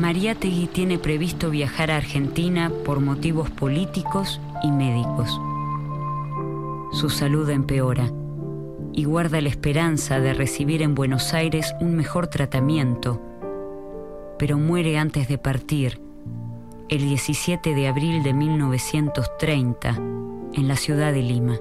Mariátegui tiene previsto viajar a Argentina por motivos políticos y médicos. Su salud empeora y guarda la esperanza de recibir en Buenos Aires un mejor tratamiento, pero muere antes de partir, el 17 de abril de 1930, en la ciudad de Lima.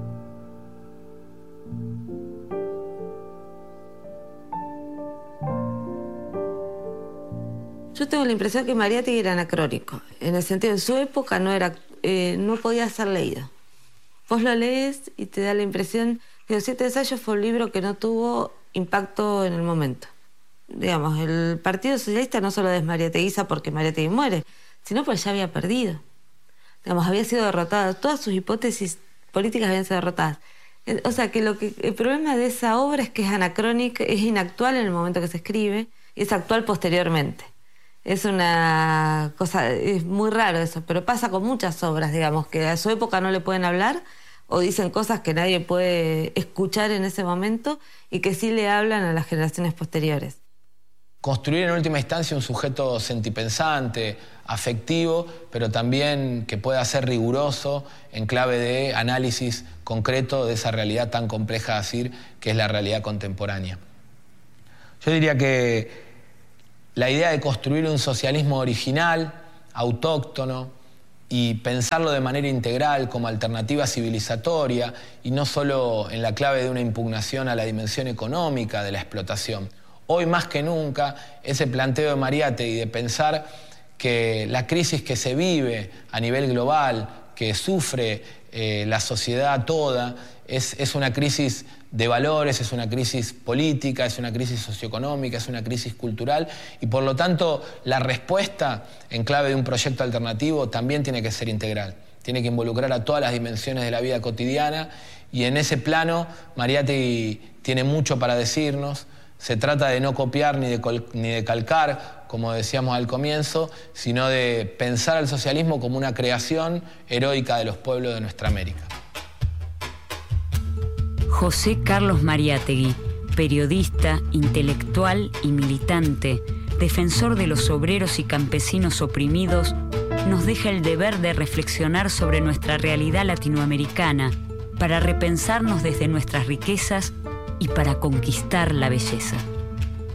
Yo tengo la impresión que Mariátegui era anacrónico, en el sentido de su época no podía ser leído. Vos lo lees y te da la impresión que Los 7 ensayos fue un libro que no tuvo impacto en el momento. Digamos, el Partido Socialista no solo desmariáteguiza porque Mariátegui muere, sino porque ya había perdido. Digamos, había sido derrotada, todas sus hipótesis políticas habían sido derrotadas. O sea, que el problema de esa obra es que es anacrónica, es inactual en el momento que se escribe y es actual posteriormente. Es una cosa, es muy raro eso, pero pasa con muchas obras, digamos, que a su época no le pueden hablar o dicen cosas que nadie puede escuchar en ese momento y que sí le hablan a las generaciones posteriores. Construir en última instancia un sujeto sentipensante, afectivo, pero también que pueda ser riguroso en clave de análisis concreto de esa realidad tan compleja, decir, que es la realidad contemporánea. Yo diría que la idea de construir un socialismo original, autóctono, y pensarlo de manera integral como alternativa civilizatoria y no solo en la clave de una impugnación a la dimensión económica de la explotación. Hoy más que nunca, ese planteo de Mariátegui de pensar que la crisis que se vive a nivel global, que sufre la sociedad toda, es una crisis de valores, es una crisis política, es una crisis socioeconómica, es una crisis cultural y por lo tanto la respuesta en clave de un proyecto alternativo también tiene que ser integral, tiene que involucrar a todas las dimensiones de la vida cotidiana y en ese plano Mariátegui tiene mucho para decirnos. Se trata de no copiar ni de calcar, como decíamos al comienzo, sino de pensar al socialismo como una creación heroica de los pueblos de nuestra América. José Carlos Mariátegui, periodista, intelectual y militante, defensor de los obreros y campesinos oprimidos, nos deja el deber de reflexionar sobre nuestra realidad latinoamericana para repensarnos desde nuestras riquezas y para conquistar la belleza.